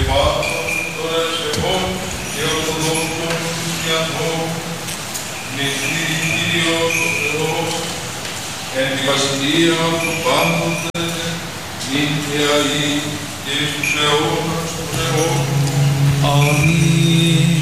Πάσχα των εσεβών και ορθοδόξων χριστιανών, νηστεί Κύριος ο Θεός, εν τη βασιλεία του πάντοτε, νύχια ή και εις τους αιώνας των αιώνων. Αμήν.